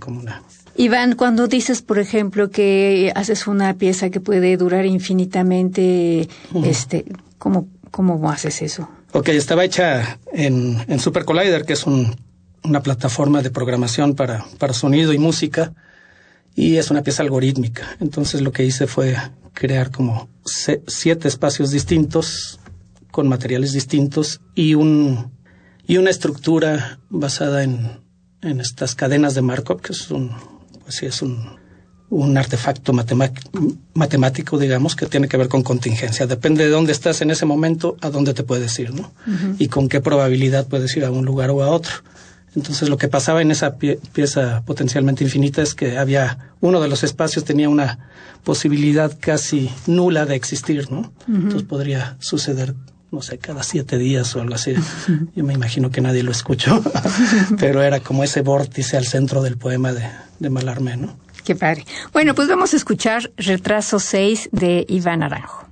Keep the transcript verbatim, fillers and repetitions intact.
como una... Iván, cuando dices, por ejemplo, que haces una pieza que puede durar infinitamente, uh-huh. este, ¿cómo, cómo haces eso? Ok, estaba hecha en, en Super Collider, que es un, una plataforma de programación para, para sonido y música, y es una pieza algorítmica. Entonces lo que hice fue crear como se, siete espacios distintos, con materiales distintos, y un y una estructura basada en, en estas cadenas de Markov, que es un, pues sí, es un, un artefacto matemático, matemático, digamos, que tiene que ver con contingencia. Depende de dónde estás en ese momento, a dónde te puedes ir, ¿no? Uh-huh. Y con qué probabilidad puedes ir a un lugar o a otro. Entonces lo que pasaba en esa pie- pieza potencialmente infinita es que había, uno de los espacios tenía una posibilidad casi nula de existir, ¿no? Uh-huh. Entonces podría suceder, no sé, cada siete días o algo así. Uh-huh. Yo me imagino que nadie lo escuchó, pero era como ese vórtice al centro del poema de, de Mallarmé, ¿no? Qué padre. Bueno, pues vamos a escuchar Retraso seis de Iván Naranjo.